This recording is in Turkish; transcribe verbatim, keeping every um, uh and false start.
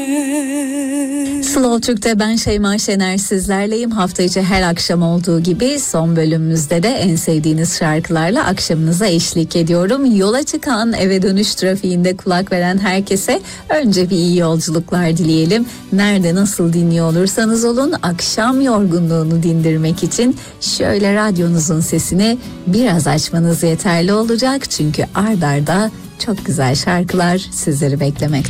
Slow Türk'te ben Şeyma Şener sizlerleyim. Hafta içi her akşam olduğu gibi son bölümümüzde de en sevdiğiniz şarkılarla akşamınıza eşlik ediyorum. Yola çıkan, eve dönüş trafiğinde kulak veren herkese önce bir iyi yolculuklar dileyelim. Nerede nasıl dinliyor olursanız olun, akşam yorgunluğunu dindirmek için şöyle radyonuzun sesini biraz açmanız yeterli olacak. Çünkü ard arda çok güzel şarkılar sizleri beklemekte.